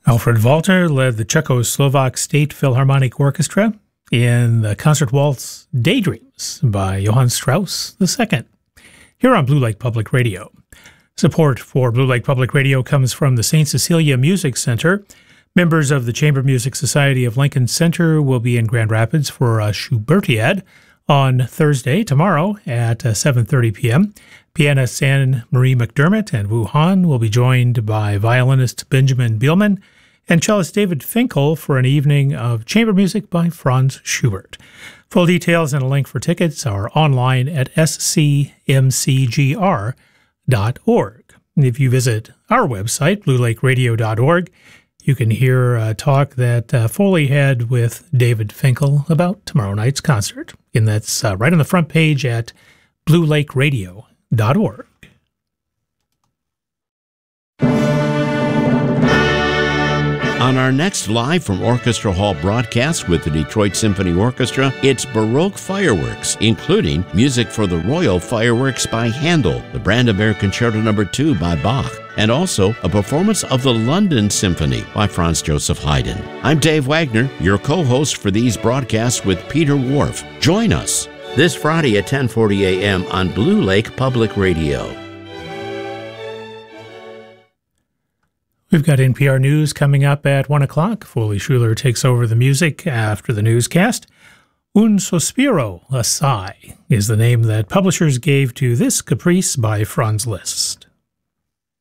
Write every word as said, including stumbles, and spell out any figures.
Alfred Walter led the Czechoslovak State Philharmonic Orchestra in the concert waltz Daydreams by Johann Strauss the Second, here on Blue Lake Public Radio. Support for Blue Lake Public Radio comes from the Saint Cecilia Music Center. Members of the Chamber Music Society of Lincoln Center will be in Grand Rapids for a Schubertiad on Thursday, tomorrow, at uh, seven thirty p.m. Pianist Anne-Marie McDermott and Wu Han will be joined by violinist Benjamin Bielman and cellist David Finkel for an evening of chamber music by Franz Schubert. Full details and a link for tickets are online at s c m c g r dot org. If you visit our website, blue lake radio dot org, you can hear a talk that uh, Foley had with David Finkel about tomorrow night's concert. And that's uh, right on the front page at blue lake radio dot org. On our next Live from Orchestra Hall broadcast with the Detroit Symphony Orchestra, it's Baroque fireworks, including music for the Royal Fireworks by Handel, the Brandenburg Concerto Number two by Bach, and also a performance of the London Symphony by Franz Joseph Haydn. I'm Dave Wagner, your co-host for these broadcasts with Peter Whorf. Join us this Friday at ten forty a.m. on Blue Lake Public Radio. We've got N P R News coming up at one o'clock. Foley Schuler takes over the music after the newscast. Un Sospiro, a sigh, is the name that publishers gave to this caprice by Franz Liszt.